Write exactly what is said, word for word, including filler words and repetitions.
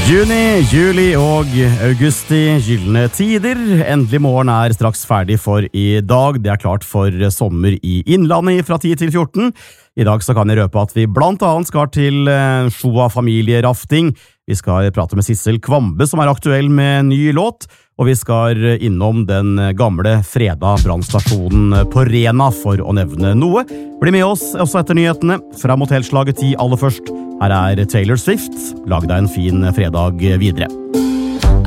Juni, juli og augusti, gyllene tider. Endelig morgen er straks ferdig for i dag. Det er klart for sommer i Innlandet fra ti til fjorten. I dag så kan jeg røpe at vi blant annet skal til Shoa familierafting. Vi skal prate med Sissel Kvambe som er aktuell med en ny låt. Og vi skal innom den gamle Freda brannstasjonen på Rena for å nevne noe. Bli med oss også etter nyhetene fra motellslaget ti aller først. Her er Taylor Swift. Lag deg en fin fredag videre.